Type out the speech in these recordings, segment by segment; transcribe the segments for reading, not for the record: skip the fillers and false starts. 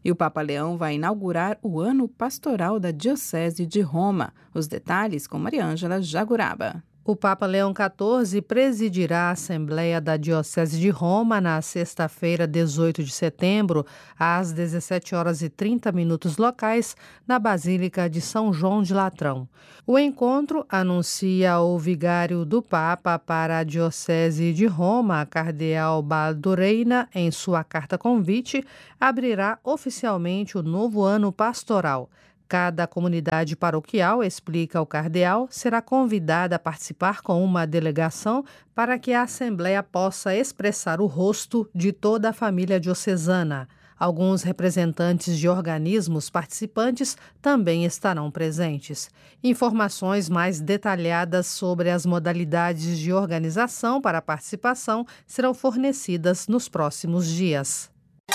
E o Papa Leão vai inaugurar o ano pastoral da Diocese de Roma. Os detalhes com Mariângela Jaguraba. O Papa Leão XIV presidirá a Assembleia da Diocese de Roma na sexta-feira, 18 de setembro, às 17h30 locais, na Basílica de São João de Latrão. O encontro, anuncia o vigário do Papa para a Diocese de Roma, cardeal Baldo Reina, em sua carta convite, abrirá oficialmente o novo ano pastoral. Cada comunidade paroquial, explica o cardeal, será convidada a participar com uma delegação para que a Assembleia possa expressar o rosto de toda a família diocesana. Alguns representantes de organismos participantes também estarão presentes. Informações mais detalhadas sobre as modalidades de organização para a participação serão fornecidas nos próximos dias.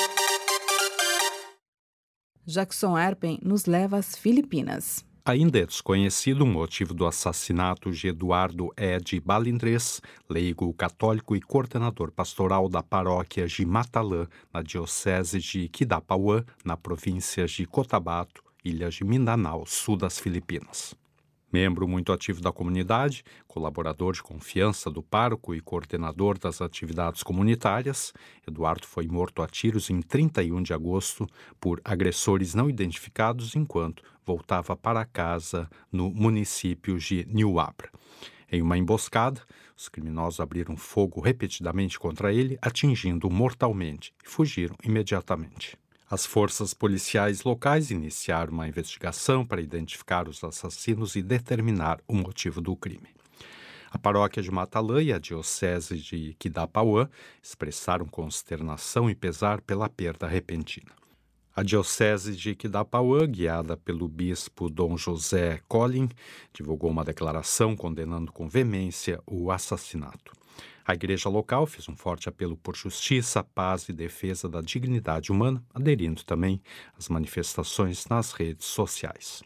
Jackson Erpen nos leva às Filipinas. Ainda é desconhecido o motivo do assassinato de Eduardo Ed Balindres, leigo católico e coordenador pastoral da paróquia de Matalã, na diocese de Quidapauã, na província de Cotabato, ilha de Mindanao, sul das Filipinas. Membro muito ativo da comunidade, colaborador de confiança do pároco e coordenador das atividades comunitárias, Eduardo foi morto a tiros em 31 de agosto por agressores não identificados enquanto voltava para casa no município de Niuabra. Em uma emboscada, os criminosos abriram fogo repetidamente contra ele, atingindo-o mortalmente, e fugiram imediatamente. As forças policiais locais iniciaram uma investigação para identificar os assassinos e determinar o motivo do crime. A paróquia de Matalã e a diocese de Quidapauã expressaram consternação e pesar pela perda repentina. A diocese de Quidapauã, guiada pelo bispo Dom José Collin, divulgou uma declaração condenando com veemência o assassinato. A igreja local fez um forte apelo por justiça, paz e defesa da dignidade humana, aderindo também às manifestações nas redes sociais.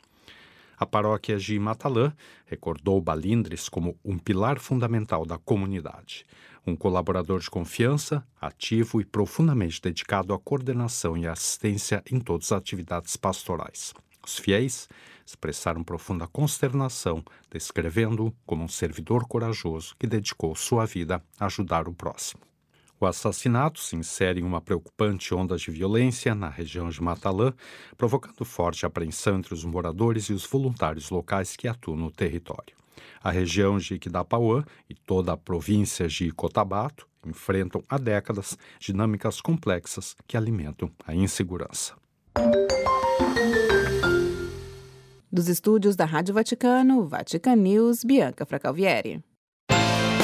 A paróquia de Matalã recordou Balindres como um pilar fundamental da comunidade, um colaborador de confiança, ativo e profundamente dedicado à coordenação e assistência em todas as atividades pastorais. Os fiéis expressaram profunda consternação, descrevendo-o como um servidor corajoso que dedicou sua vida a ajudar o próximo. O assassinato se insere em uma preocupante onda de violência na região de Matalã, provocando forte apreensão entre os moradores e os voluntários locais que atuam no território. A região de Quidapauã e toda a província de Cotabato enfrentam há décadas dinâmicas complexas que alimentam a insegurança. Dos estúdios da Rádio Vaticano, Vatican News, Bianca Fracalvieri.